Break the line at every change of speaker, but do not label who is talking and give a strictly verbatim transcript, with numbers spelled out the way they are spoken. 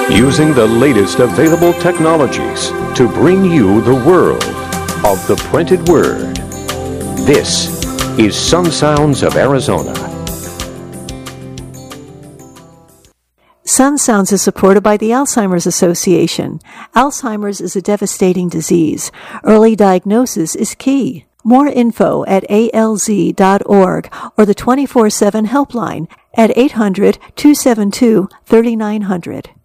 using the latest available technologies to bring you the world of the printed word. This is Sun Sounds of Arizona.
Sun Sounds is supported by the Alzheimer's Association. Alzheimer's is a devastating disease. Early diagnosis is key. More info at A L Z dot org or the twenty-four seven helpline at eight hundred, two seven two, three nine zero zero.